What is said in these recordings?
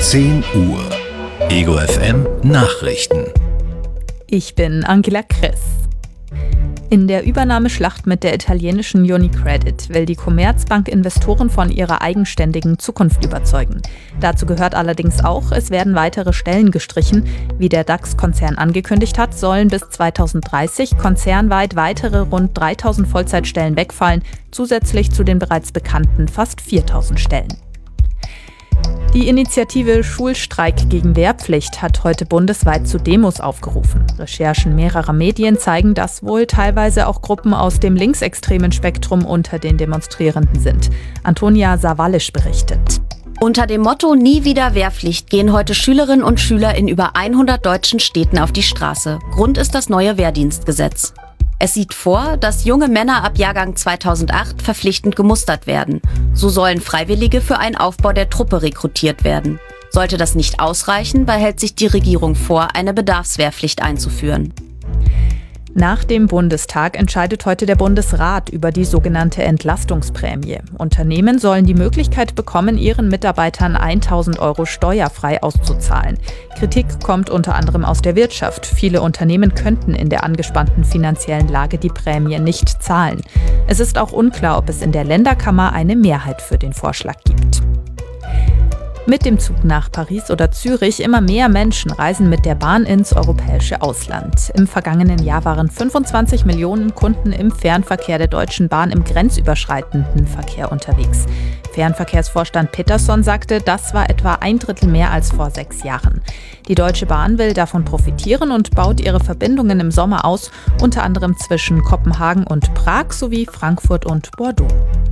10 Uhr. Ego FM Nachrichten. Ich bin Angela Kress. In der Übernahmeschlacht mit der italienischen UniCredit will die Commerzbank Investoren von ihrer eigenständigen Zukunft überzeugen. Dazu gehört allerdings auch, es werden weitere Stellen gestrichen. Wie der DAX-Konzern angekündigt hat, sollen bis 2030 konzernweit weitere rund 3.000 Vollzeitstellen wegfallen, zusätzlich zu den bereits bekannten fast 4.000 Stellen. Die Initiative Schulstreik gegen Wehrpflicht hat heute bundesweit zu Demos aufgerufen. Recherchen mehrerer Medien zeigen, dass wohl teilweise auch Gruppen aus dem linksextremen Spektrum unter den Demonstrierenden sind. Antonia Sawallisch berichtet. Unter dem Motto Nie wieder Wehrpflicht gehen heute Schülerinnen und Schüler in über 100 deutschen Städten auf die Straße. Grund ist das neue Wehrdienstgesetz. Es sieht vor, dass junge Männer ab Jahrgang 2008 verpflichtend gemustert werden. So sollen Freiwillige für einen Aufbau der Truppe rekrutiert werden. Sollte das nicht ausreichen, behält sich die Regierung vor, eine Bedarfswehrpflicht einzuführen. Nach dem Bundestag entscheidet heute der Bundesrat über die sogenannte Entlastungsprämie. Unternehmen sollen die Möglichkeit bekommen, ihren Mitarbeitern 1.000 € steuerfrei auszuzahlen. Kritik kommt unter anderem aus der Wirtschaft. Viele Unternehmen könnten in der angespannten finanziellen Lage die Prämie nicht zahlen. Es ist auch unklar, ob es in der Länderkammer eine Mehrheit für den Vorschlag gibt. Mit dem Zug nach Paris oder Zürich immer mehr Menschen reisen mit der Bahn ins europäische Ausland. Im vergangenen Jahr waren 25 Millionen Kunden im Fernverkehr der Deutschen Bahn im grenzüberschreitenden Verkehr unterwegs. Fernverkehrsvorstand Peterson sagte, das war etwa 1/3 mehr als vor 6 Jahren. Die Deutsche Bahn will davon profitieren und baut ihre Verbindungen im Sommer aus, unter anderem zwischen Kopenhagen und Prag sowie Frankfurt und Bordeaux.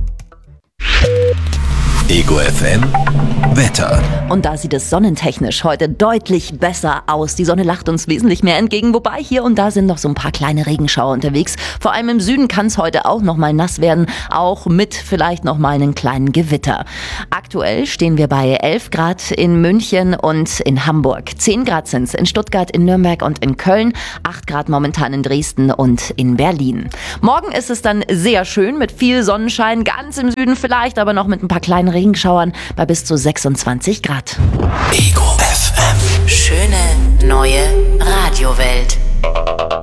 Ego FM Wetter. Und da sieht es sonnentechnisch heute deutlich besser aus. Die Sonne lacht uns wesentlich mehr entgegen, wobei hier und da sind noch so ein paar kleine Regenschauer unterwegs. Vor allem im Süden kann es heute auch noch mal nass werden, auch mit vielleicht noch mal einem kleinen Gewitter. Aktuell stehen wir bei 11 Grad in München und in Hamburg. 10 Grad sind es in Stuttgart, in Nürnberg und in Köln. 8 Grad momentan in Dresden und in Berlin. Morgen ist es dann sehr schön mit viel Sonnenschein, ganz im Süden vielleicht, aber noch mit ein paar kleinen Regenschauern bei bis zu 26 Grad. Ego FM. Schöne neue Radiowelt.